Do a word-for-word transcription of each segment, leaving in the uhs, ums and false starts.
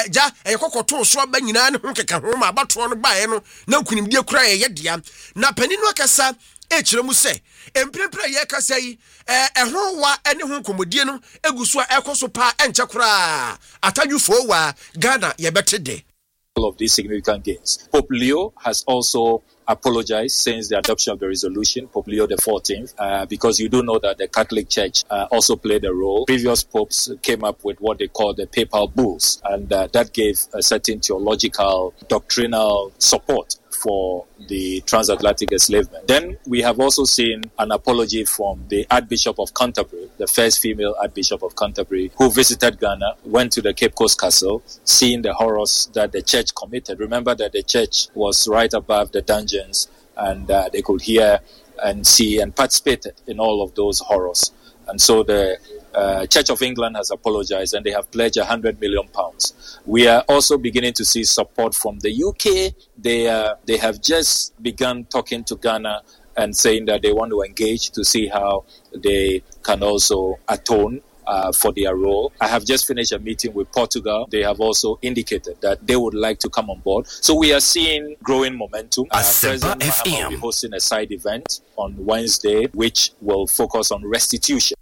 ja e kokoto so aba nyina ne ho keka ho ma abato no bae no na kunimdie kura ye dia na paninu akasa e kire mu se emprempre ye kasa yi eh ehwo wa ene ho komodie no eguso a ekoso pa enche kura atadwufo wa Ghana ye betede of these significant gains. Pope Leo has also apologized since the adoption of the resolution, Pope Leo the fourteenth, uh, because you do know that the Catholic Church uh, also played a role. Previous popes came up with what they call the papal bulls, and uh, that gave a certain theological, doctrinal support for the transatlantic enslavement. Then we have also seen an apology from the Archbishop of Canterbury, the first female Archbishop of Canterbury, who visited Ghana, went to the Cape Coast Castle, seeing the horrors that the church committed. Remember that the church was right above the dungeons, and uh, they could hear and see and participated in all of those horrors. And so the uh, Church of England has apologized, and they have pledged one hundred million pounds. We are also beginning to see support from the U K. They uh, they have just begun talking to Ghana and saying that they want to engage to see how they can also atone Uh, for their role. I have just finished a meeting with Portugal. They have also indicated that they would like to come on board. So we are seeing growing momentum. Uh, President Mahama will be hosting a side event on Wednesday, which will focus on restitution.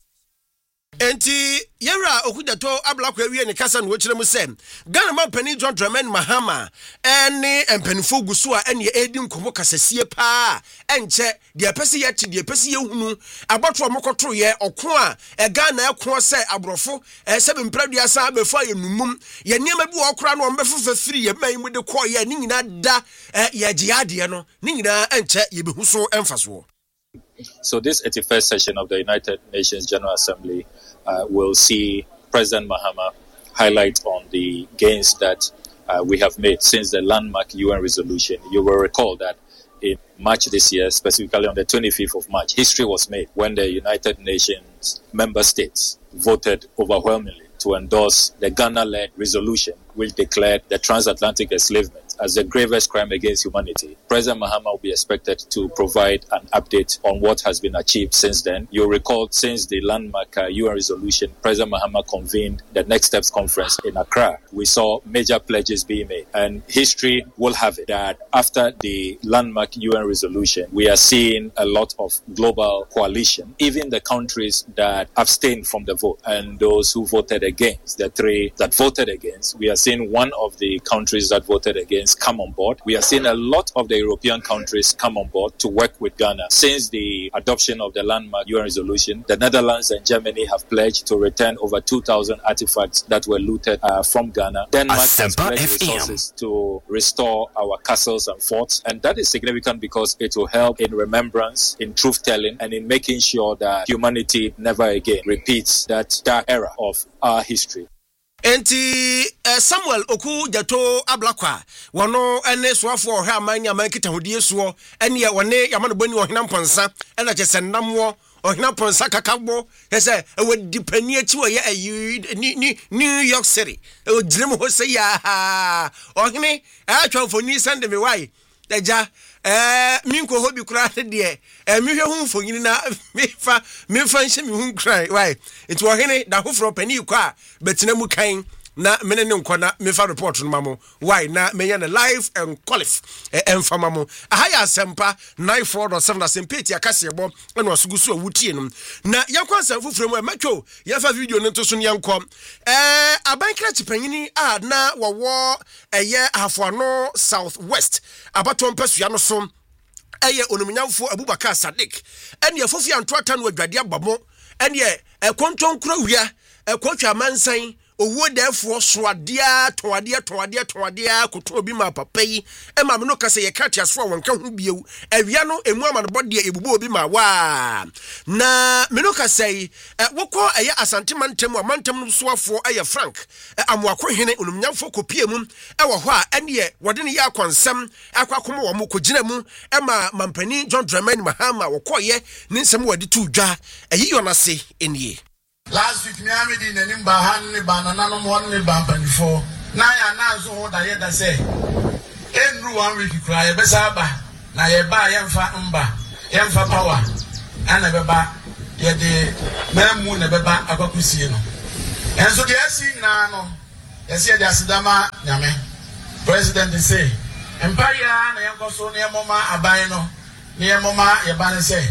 Enti yera okudato ablakwa wie ne kasa no wekire mu sem Ghana man pani John Dramani Mahama ene empanifo guso a ene edi nkomo kasasie pa enche de pese ye ti de pese ye hunu abato amokoto ye oko a e Ghana eko se abrofo e se be mpradua sa abefu ye numum ye niam bi okora no mbefu fafiri ye man mu de ko ye ni nyina da ye giade no ni nyina enche ye behu so emfaso. So this eighty-first session of the United Nations General Assembly uh, will see President Mahama highlight on the gains that uh, we have made since the landmark U N resolution. You will recall that in March this year, specifically on the twenty-fifth of March, history was made when the United Nations member states voted overwhelmingly to endorse the Ghana-led resolution which declared the transatlantic enslavement as the gravest crime against humanity. President Mahama will be expected to provide an update on what has been achieved since then. You'll recall, since the landmark uh, U N resolution, President Mahama convened the Next Steps Conference in Accra. We saw major pledges being made, and history will have it that after the landmark U N resolution, we are seeing a lot of global coalition, even the countries that abstained from the vote and those who voted against, the three that voted against. We are seeing one of the countries that voted against come on board. We are seeing a lot of the European countries come on board to work with Ghana. Since the adoption of the landmark U N resolution, the Netherlands and Germany have pledged to return over two thousand artifacts that were looted uh, from Ghana. Denmark has pledged resources to restore our castles and forts, and that is significant because it will help in remembrance, in truth-telling, and in making sure that humanity never again repeats that dark era of our history. Enti uh, Samuel Oku Jato Ablakwa wano ene swafo ohwe amanya amankita hodie so ene wone yamano boni ohina mponsa ena chese namwo ohina mponsa kakabo yese ewe dipani achi wo ye ni ni New York City e direm ho se ya ohine atwafo ni sande me wai daja eh minko hobi kura de eh mihwe hu mfonyini na mefa mefa nche mi hu krai why it wo hene da hofro pani kwa betina mu kan na mene ne nkona mefa report no mamo why na menya na live and qualif emfa mamo ahaya asempa nine four point seven asempeti akase ebo na osugusu awutie no na yakwansa fufure mu ematwo yafa video no to so ne yankom eh abankra chipanyini a na wowo eye afoano southwest abaton pesua no so eye onomunyamfo Abubakar Sadiq ene afofia ntwata no adwade abamo ene ekonton kura wia ekotwa mansan owo defo soadea toadea toadea toadea koto obi ma papa yi e ma me no kase ye kratiasfo wonka hu biewu awia no emu ama no bode ebubo obi ma wa na me no kase wokọ eye asante mantem amantam no soafo eye Frank amwako hene onumnyamfo kopie mu e wo ho a ene wode ne ya konsem akwakomo wo mo kogina mu e ma mampani John Dramani Mahama wokoye ne nsem wade tu dwa eyi yonase enie. Last week, me amidi in the nimba hand ni banana no one ni bampa before. Na ya na so hold that yet say. Endru one week cry e besa ba na ye ba ye mfa mba ye mfa power ana be ba ye de memu na be ba akwakusie no. Enso de asi na no Yes, yeah, that's the man, Yame. President is say, Empire, Nayankoso, near Mama, Abaino, near Mama, Yaban say,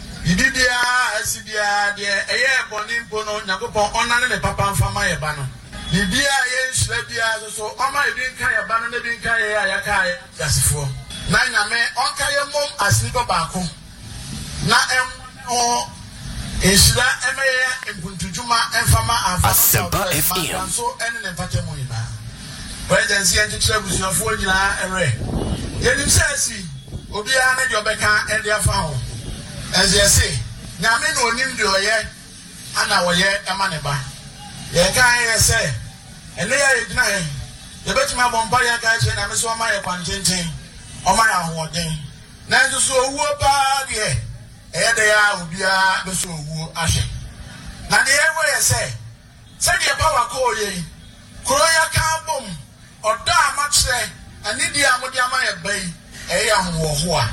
Bibia, Sibia, dear, a year, Bonin Bono, Nagopo, Onan, and Papa, Fama, Yabano. Bibia, yes, Lebia, so, Oma, Binkaya, Banan, Binkaya, Yakai, that's four. Nine, me, Onkaya Mom, as Nico Baku. Na em o Isla Emea Impuntujuma Enfama Asempa F M. So any Patamuna. Presidency and Trebus of Wojina Ere. Yenim says, Obiana Jobeka and their found. As you say, Namin or Nimdo ye, and our ye a maneba. Ye can say, and they are ignorant. The better my bombaya guys and I'm so my appointing, or my own thing. Now, so whoop out here. Edea ubia beso wu ahye na de ewe say say de power call ye kroya ka bom oda amatre ani dia amodi amaye bai eya ho ho a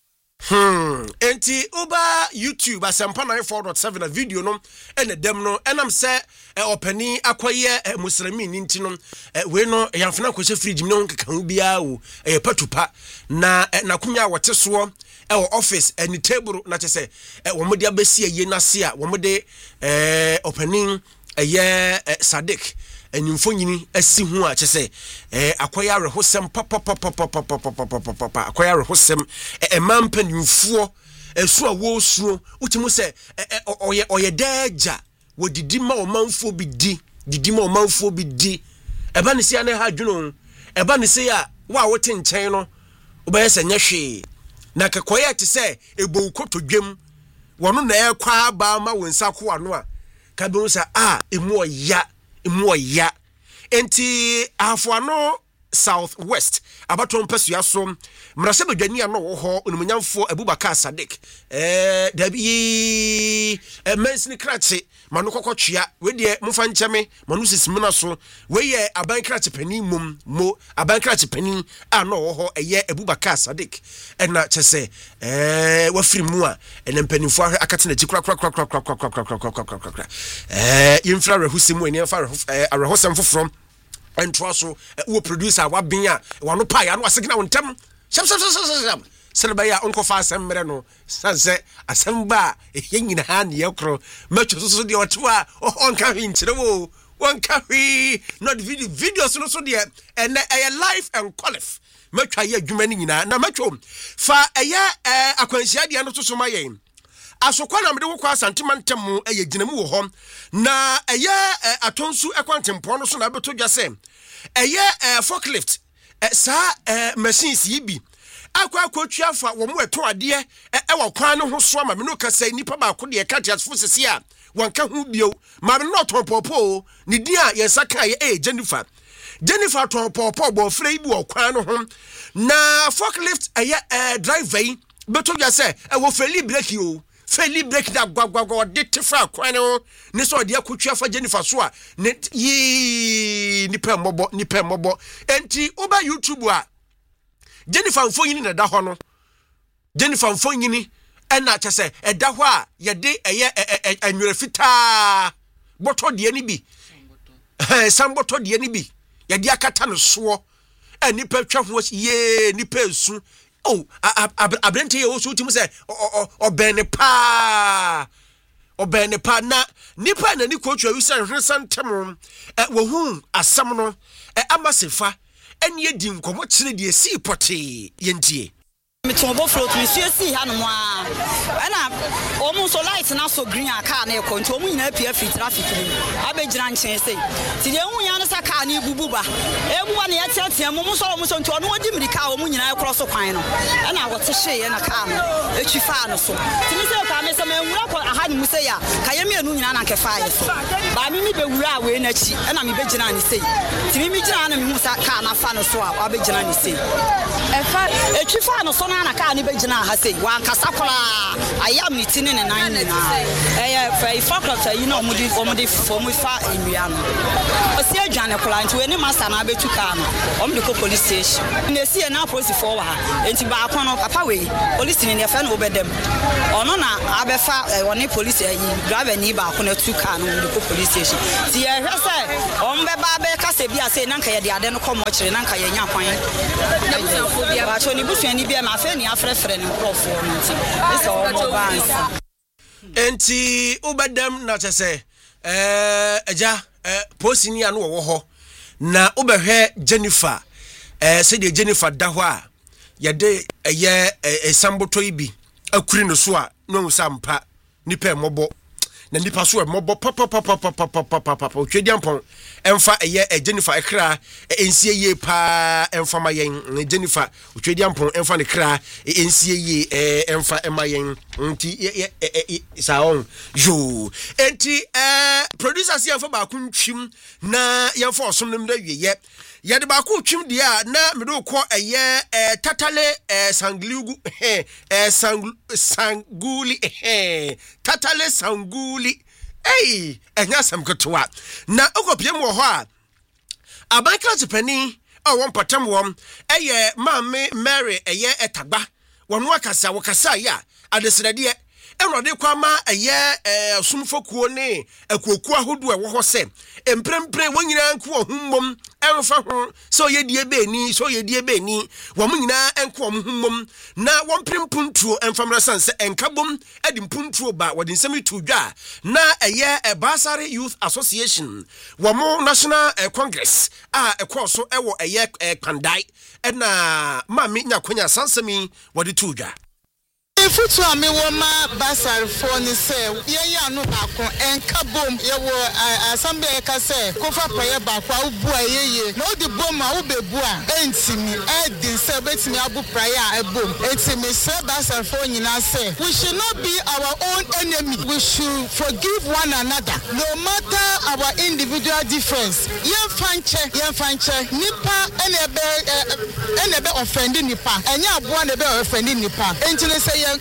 hmm enti uba YouTube asempa ninety-four point seven a video no ene dem no enam say opani akoye muslimi ninti no we no yamfana kwose fridge no nkeka hu bia wo e patupa na nakumya wote so e office any table na chese e wo mode abesi aye nase a wo mode eh opening eye Sadik enimfo nyini asi hu a chese eh akoya rehosem papa papa papa papa papa akoya rehosem e mampanimfo esu a wo suo utimu se oye oye daja wo didi ma o manfo bi di didi ma o manfo bi di eba ne sia na ha dwuno eba ne se a wa wo te nchen no obaye se nyehwe na kekoye te se ebo koto dwem wono na ekwa ba ma wonsa ko ano a ka be sa a emu oya emu oya enti afoano Southwest abaton pesua so mrase bedwani ano wo ho onumunyamfo Abubakar Sadik eh dabi eh mensini krache manu kokotwea we de mfa ncheme manu sisimina so we ye aban krache pani mum mo aban krache pani ano wo ho eye Abubakar Sadik ena chese eh wafiri mu a ene mpanimfo ahwe akate na jikura kura kura kura kura kura kura kura eh yimfra rehusimu ene fa arehosem foforo entro so wo producer wa bia wa no pa ya no asegina wontem sham sham sham sham selba ya onko fa asemmere no sanse asemba e nyina ha ne yakro matcho so so de otwa onka hinchire wo wonka hwi not video videos no so de ene e live and qualif matwa ya adwuma ni nyina na matcho fa eye akwansia de no so so mayen asokwa na mede wo kwa santimantem mu eye ginamu wo hom na eye atonsu ekwantempo no so na beto dwase eye forklift sa machines yibi akwa akotwa fa wo mu eto ade e wo kwan no ho so ma me no kasa nipa ba ko de ka tias fosisi a wanka hu bio ma me no tonpopo ni di a yensa kan ye e Jennifer Jennifer tonpopo bo frei bi wo kwan no ho na forklift eye driver beto dwase e wo feli breki o feli break da gwagwagwa de tefa kwano ne so de akotwa fa Jennifer so a ne yi ni pe mobo ni pe mobo enti oba YouTube a Jennifer mfonyini na da ho no Jennifer mfonyini ena chese e da ho a ye de eye anwere fita boto de ni bi eh sam boto de ni bi ye de akata no so eni pe twa ho ye ni pe su oh abrante ye wo so timu se obene pa obene pa na nipa na ni kochu awisa hwesan tem e wo hu asam no e amasefa eni edi nkomo kire de si pote yentie Mitombo float mi si ha no a na omu so light na so green aka na e ko ntomu nyina pia free traffic ni abegyina nchen sei ti de hu ya no sa car na bububa ebuwa na yetiatia mu so omu so nto no odi mirika omu nyina e cross kwan no na wote hye na car no etwi fa no so ti mi se ka me se me nwura ko aha ni mu sei ya ka ye me anu nyina na nke fa ye so ba mi mi be wura we na chi na mi begyina ni sei ti mi mi gyina na mi hu sa car na fa no so a abegyina ni sei e fa etwi fa no so na ka ni begyina ha sei wan kasa kola pa ayam ni tini ne nan ni na eh fa ifa klota yi na omudi omudi fomu fa enwia no osi adwane kola nti we ni master na abetu ka no omde ko police station na si na police for wa enti ba akon papa we police ni ne fa no obedem ono na abefa oni police yi driver ni ba akon atu ka no omde ko police station ti ye hwe se ombe ba be ka se bia se nanka ye de ade no komo kire nanka ye nya kwan na busanfo bia ba cho ni busuani bia ma fa ni afrefre ni krofo no ti eso omo bansa enti ubedem na chese eh eja eh posini anu wo ho na ubehwe Jennifer eh se de Jennifer da ho a ye de eye esamboto ibi akuri no so a no sampa nipa mobo na nipa so e mobo papa papa papa papa papa otwedi ampon emfa eye Jennifer ekra ensie ye pa emfa mayen Jennifer otwedi ampon emfa ne kra ensie ye emfa emayen nti saon jo enti eh producers yemfa ba ku ntwim na yemfa osom nem da wiye ye de ba ku twim dia na me do ko eye tatale sangligu eh sanguli eh tatale sanguli Hey, enya sam kotwa na okopiem wo ho a abankra tipani a won patam wom eye maame Mary eye etagba wonu akasa wokasa ya adesrade enrode kwama eye sumfokuo ne akuoku ahodu e wo ho se emprempre wonyina nko ohummom enfa ho so yedie beni so yedie beni wo nyina enko ohummom na won prempuntuo enfamra sanse enkabom edi mpuntuo ba wodi nsemi tudwa na eye Basari Youth Association wo National Congress a ekoso ewo eye Kwandai na mami nyakonya sansemi wodi tudwa Futu ami woma Basari for ni se ye ya no baako enka bom ye wo asambe e ka se kofa prayer baako a ubu ayeye no di bom a ubebu a entimi e din se betimi abu prayer e bom entimi se Basari for nyina se we should not be our own enemy, we should forgive one another no matter our individual difference. Ye fanche ye fanche nipa enebe enebe offending nipa enya abo na be offending nipa entimi se ye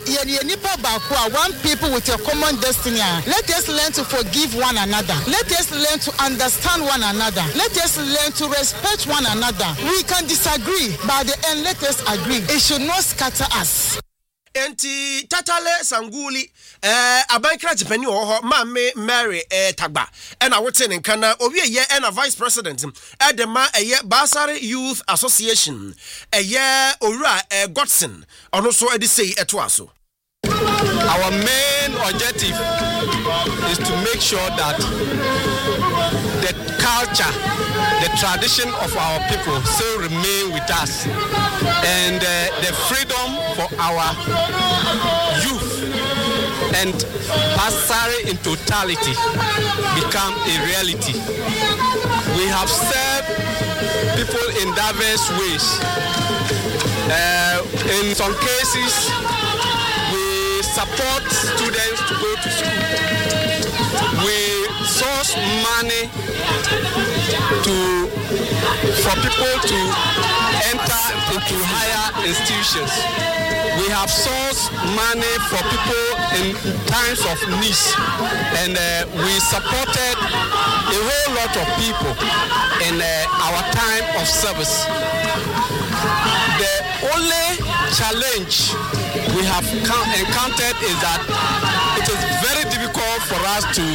one people with a common destiny. Let us learn to forgive one another. Let us learn to understand one another. Let us learn to respect one another. We can disagree, but at the end, let us agree. It should not scatter us. Enti tatale sanguli eh abankra tipani wo ho maame Mary eh tagba e na wote ne nkana owie ye e na vice president e de ma eye Basari Youth Association eye Owura eh Godson ono so e de sei eto aso. Our main objective is to make sure that the culture, the tradition of our people still remain with us, and uh, the freedom for our youth and Basari in totality become a reality. We have served people in diverse ways. Uh, in some cases, support students to go to school. We source money to for people to enter into higher institutions. We have sourced money for people in times of need, and uh, we supported a whole lot of people in uh, our time of service. The only challenge we have encountered is that it is very difficult for us to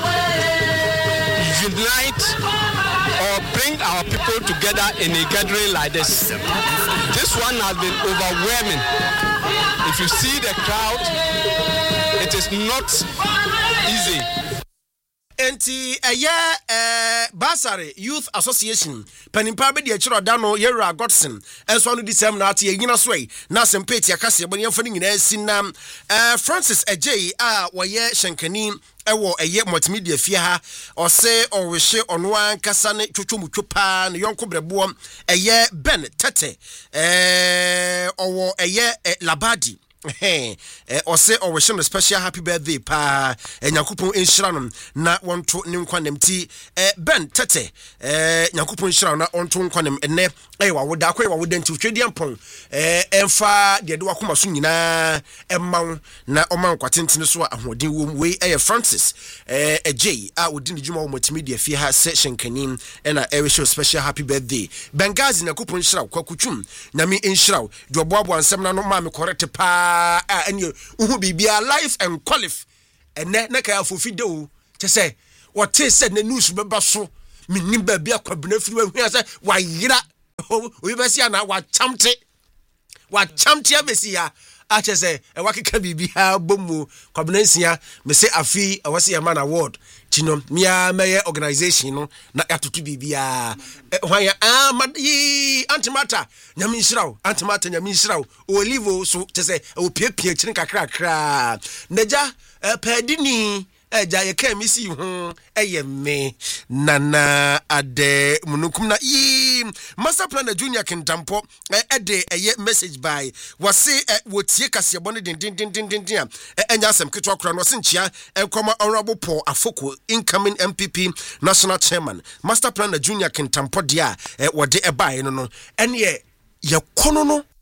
unite or bring our people together in a gathering like this. This one has been overwhelming. If you see the crowd, it is not easy. Enti eye eh Basari Youth Association panimpa be de chiro da no Owura Godson enso no disem na ate yina so yi na sempeti akase ebo ne yemfa ni nyina sinam eh Francis Ejei a woye shenkani ewo eye multimedia fie ha ose owehye ono ankasa ne twotwomutwopa ne yonko brebo eye Ben Tete eh owo eye Labadi Hey, or say or wish him a special happy birthday, pa, and Yakupon in Shranum, not one to Nimquanem tea, Ben Tete, Yakupon Shrana on Ton Quanem, and ne, Ewa, would Aqua wouldn't to Tradian Pong, and far the Duakuma Sunina, and Mount, na Oman Quatintinuswa, and would do way a Francis, a J, I would do Jumo multimedia if you have session canin, and I ever show special happy birthday. Bengazi Nakupon Shroud, Kwakuchum, Nami in Shroud, do Bob and Semna no mammy correct pa. And you who be be alive and qualify and net neck for fido to say what is said the news remember so me nimba be a cabinet when say why yira we be see na what chamte what chamte be see ya I just say e wa keka bibi ha bomu cabinet me say afi I was a man award tino mia meye organization no na atoto bibia hwan ah madi antimata nyame nshiraw antimata nyame nshiraw olivo so te say o piepie kire kakra kra naja padini eja ye ka mi si ho eye me nana ade munukum na yi master plan junior kintampo ede eye message by wase wotie kase bone din din din din din enya asem ketwa kra no senchia enkoma honorable Paul Afoko incoming M P P national chairman master plan junior kintampo dia wode e bae no no ene ye kono no